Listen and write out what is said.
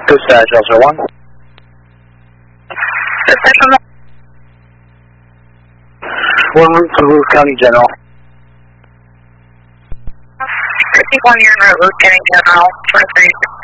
Dispatch, Elster 1. Dispatch 1. One route to Lewis County General. 51 year route, Lieutenant General, 23.